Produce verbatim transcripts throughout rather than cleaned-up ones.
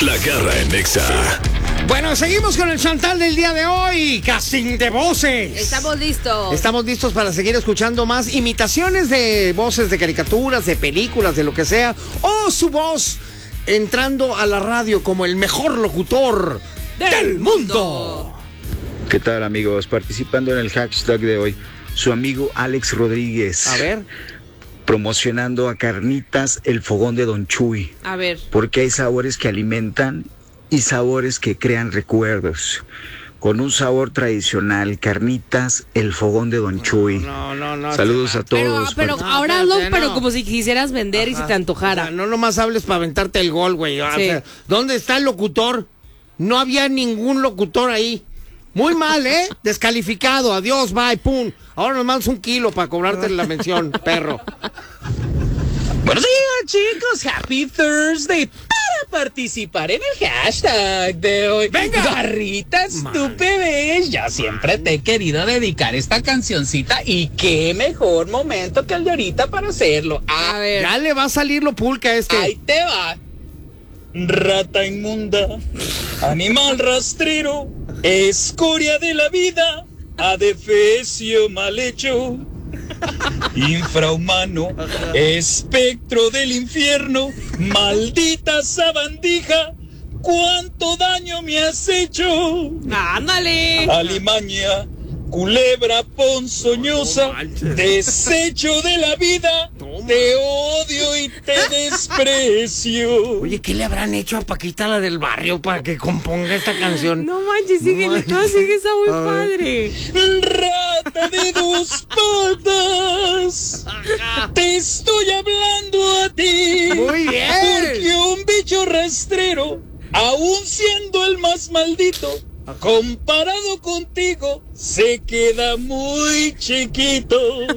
La Garra en Nexa. Bueno, seguimos con el Chantal del día de hoy. Casting de voces. Estamos listos. Estamos listos para seguir escuchando más imitaciones de voces de caricaturas, de películas, de lo que sea. O su voz entrando a la radio como el mejor locutor del, del mundo. ¿Qué tal, amigos? Participando en el hashtag de hoy, su amigo Alex Rodríguez. A ver. Promocionando a Carnitas el fogón de Don Chuy. A ver. Porque hay sabores que alimentan y sabores que crean recuerdos. Con un sabor tradicional, Carnitas, el fogón de Don Chuy. No, no, no. Saludos a todos. Pero, pero No, ahora espérate, hazlo, pero no. como si quisieras vender. Ajá. Y se te antojara. O sea, no nomás hables para aventarte el gol, güey. O Sí. sea, ¿dónde está el locutor? No había ningún locutor ahí. Muy mal, ¿eh? Descalificado. Adiós, bye, pum. Ahora nos mandas un kilo para cobrarte la mención, perro. Buenos días, chicos. Happy Thursday. Para participar en el hashtag de hoy. ¡Venga! Garritas, tú bebés. Yo siempre te he querido dedicar esta cancioncita. Y qué mejor momento que el de ahorita para hacerlo. A ver. Ya le va a salir lo pulca a este. Ahí te va. Rata inmunda, animal rastrero, escoria de la vida, adefesio mal hecho, infrahumano, espectro del infierno, maldita sabandija, cuánto daño me has hecho. ¡Ándale! Alimaña, culebra ponzoñosa, desecho de la vida, te odio y te desprecio. Oye, ¿qué le habrán hecho a Paquita, la del barrio, para que componga esta canción? No manches, sigue, no, no sigue, está muy padre. Rata de dos patas, te estoy hablando a ti. Muy bien. Porque un bicho rastrero, aún siendo el más maldito, comparado contigo, se queda muy chiquito.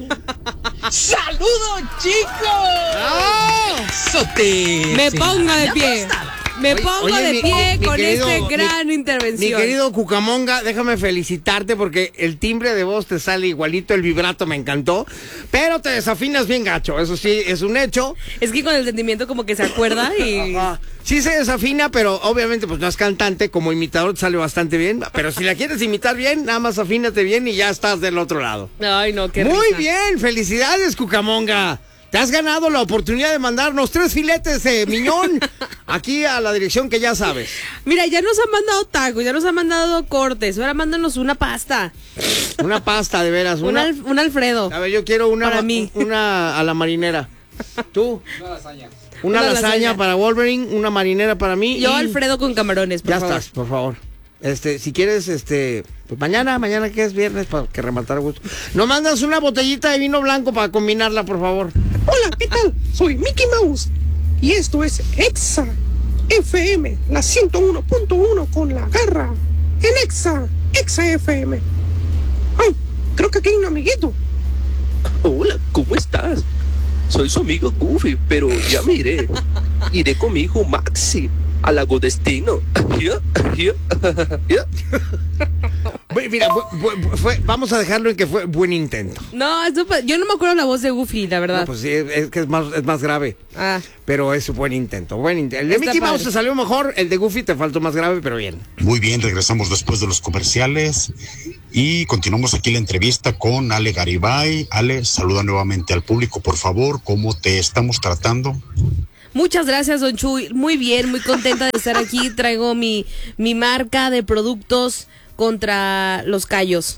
¡Saludos, chicos! ¡Oh! ¡Sote! Me pongo de pie. Me Oye, pongo oye, de mi- pie mi con querido- esta gran Mi intervención. querido Cucamonga, déjame felicitarte porque el timbre de voz te sale igualito, el vibrato me encantó, pero te desafinas bien gacho, eso sí, es un hecho. Es que con el sentimiento como que se acuerda y... Ajá. Sí se desafina, pero obviamente pues no es cantante, como imitador te sale bastante bien, pero si la quieres imitar bien, nada más afínate bien y ya estás del otro lado. Ay, no, qué Muy risa. bien, felicidades Cucamonga. Te has ganado la oportunidad de mandarnos tres filetes de miñón aquí a la dirección que ya sabes. Mira, ya nos han mandado tacos, ya nos han mandado cortes. Ahora mándanos una pasta. Una pasta, de veras. Un, Una... al- un Alfredo. A ver, yo quiero una, Para mí. una a la marinera. ¿Tú? Una lasaña. Una, Una lasaña, lasaña. para Wolverine, una marinera para mí. Yo y... Alfredo con camarones, por Ya favor. estás, por favor. Este, si quieres, este, pues mañana, mañana que es viernes, para que rematar a gusto. Nos mandas una botellita de vino blanco para combinarla, por favor. Hola, ¿qué tal? Soy Mickey Mouse y esto es Exa F M, la ciento uno punto uno con La Garra. En Exa, Exa F M. Ay, creo que aquí hay un amiguito. Hola, ¿cómo estás? Soy su amigo Goofy, pero ya me iré. Iré con mi hijo Maxi al lago Destino. Ya, ya, ya. Bueno, mira, fue- fue- fue- vamos a dejarlo en que fue buen intento. No, esto pa- yo no me acuerdo la voz de Goofy, la verdad. No, pues sí, es, es que es más, es más grave. Ah, Pero es un buen intento, buen intento. El de Está Mickey Mouse padre. te salió mejor, el de Goofy te faltó más grave, pero bien. Muy bien, regresamos después de los comerciales y continuamos aquí la entrevista con Ale Garibay. Ale, saluda nuevamente al público, por favor, ¿cómo te estamos tratando? muchas gracias, Don Chuy. Muy bien, muy contenta de estar aquí. Traigo mi, mi marca de productos contra los callos.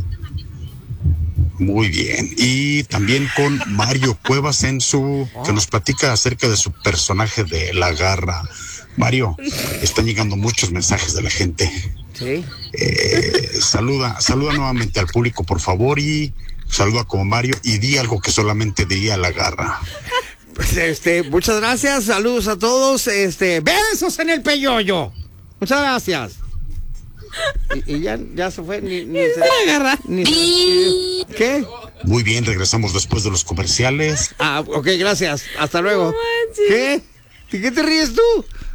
Muy bien, y también con Mario Cuevas en su, que nos platica acerca de su personaje de La Garra. Mario, están llegando muchos mensajes de la gente. Sí. Eh, saluda, saluda nuevamente al público, por favor, y saluda como Mario y di algo que solamente diría La Garra. Pues este, muchas gracias, saludos a todos, este, besos en el peyoyo. Muchas gracias. Y, y ya, ya se fue, ni, ni se, La Garra. ni se- ¿Qué? Muy bien, regresamos después de los comerciales. Ah, ok, gracias, hasta luego. No manches. ¿Qué? ¿De qué te ríes tú?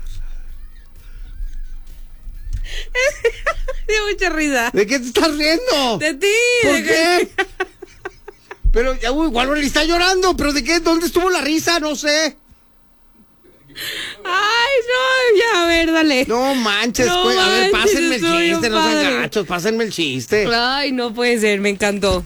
Me dio mucha risa. ¿De qué te estás riendo? De ti. ¿Por de qué? Pero ya, uy, igual le está llorando, pero ¿de qué? ¿Dónde estuvo la risa? No sé. Ay, no, ya, a ver, dale. No manches, No pues, a ver, manches, pásenme el estuvo bien chiste, no sean padre. gachos, pásenme el chiste. Ay, no puede ser, me encantó.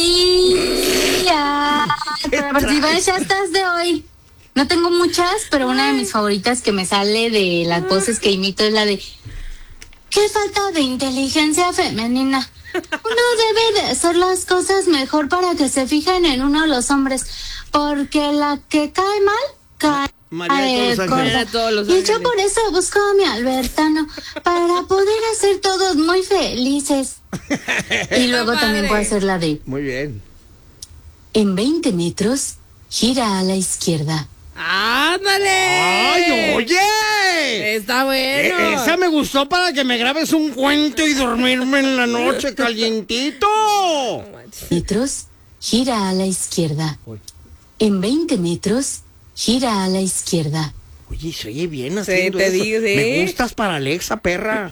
Día. Divertidas ya estás de hoy. No tengo muchas, pero una de mis favoritas que me sale de las voces que imito es la de qué falta de inteligencia femenina. Uno debe de hacer las cosas mejor para que se fijen en uno los hombres, porque la que cae mal, cae María de todos los gorda. ángeles. María de todos los Y yo ángeles. por eso busco a mi Albertano, para poder hacer todos muy felices. Y luego Está también padre. puedo hacer la de Muy bien. en veinte metros, gira a la izquierda. ¡Ándale! ¡Ay, oye! Está bueno. E- esa me gustó para que me grabes un cuento y dormirme en la noche calientito. Metros, gira a la izquierda. En veinte metros, gira a la izquierda. Oye, se oye bien Sí, haciendo te eso. digo, sí. Me gustas para Alexa, perra.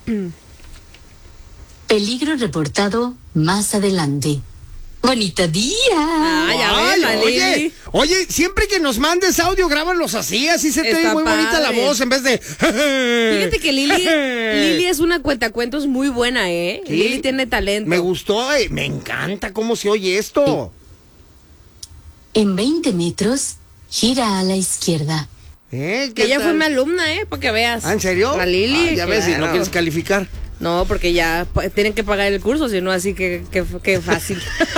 Peligro reportado más adelante. ¡Bonito día! Ah, ya ven, la Ay, oye, Lili. oye, siempre que nos mandes audio, grábalos así, así se te Está ve muy bonita la padre. voz en vez de... Fíjate que Lili, Lili es una cuentacuentos muy buena, ¿eh? Sí. Lili tiene talento. Me gustó, eh, me encanta cómo se oye esto. En veinte metros, gira a la izquierda. ¿Eh? Que ella tal? fue mi alumna, ¿eh? Para que veas. ¿Ah, en serio? La Lili. Ah, ya ves, si no claro. quieres calificar. No, porque ya pa- tienen que pagar el curso, si no, así que, que, que fácil.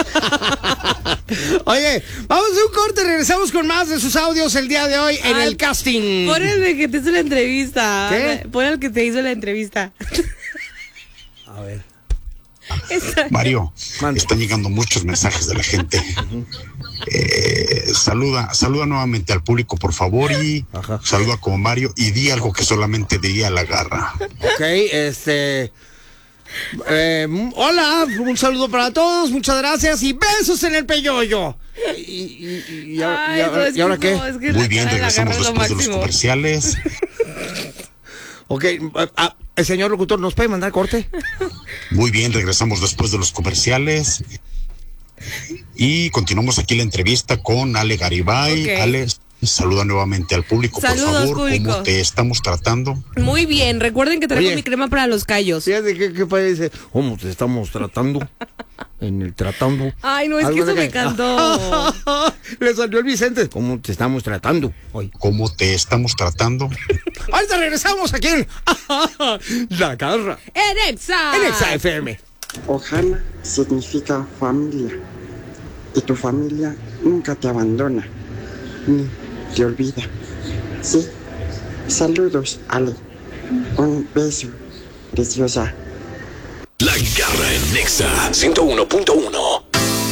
Oye, vamos a un corte, regresamos con más de sus audios el día de hoy en Ay, el casting. Pon el de que te hizo la entrevista. ¿Qué? Pon el que te hizo la entrevista. A ver. Está- Mario, Mande. están llegando muchos mensajes de la gente. Eh, saluda, saluda nuevamente al público, por favor, y Ajá. saluda como Mario y di algo que solamente diría la garra. Ok, este... eh, mm, hola, un saludo para todos, muchas gracias y besos en el peyoyo. ¿Y, y, y, y ahora- Ay, y ahora- no, es y ahora que qué? no, es que Muy la bien, cara de la regresamos garra es lo después de los máximo. comerciales. Ok, ah, ah, el señor locutor, ¿nos puede mandar corte? Muy bien, regresamos después de los comerciales. Y continuamos aquí la entrevista con Ale Garibay. Ok. Ale, saluda nuevamente al público, Saludos, por favor. público. ¿Cómo te estamos tratando? Muy bien, recuerden que traigo Oye. mi crema para los callos. Fíjate que, que parece, ¿cómo te estamos tratando? En el tratando. Ay, no, es que Algo eso de me encantó. Le salió el Vicente. ¿Cómo te estamos tratando hoy? ¿Cómo te estamos tratando? Ahorita regresamos aquí en La Garra, ¡En Exa! en Exa F M. Ojana significa familia y tu familia nunca te abandona ni te olvida. Sí, saludos, Ale. Un beso, preciosa. La Garra en Nexa ciento uno punto uno.